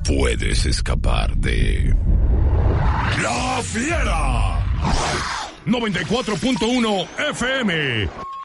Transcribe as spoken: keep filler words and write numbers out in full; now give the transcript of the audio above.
puedes escapar de La Fiera. noventa y cuatro punto uno F M.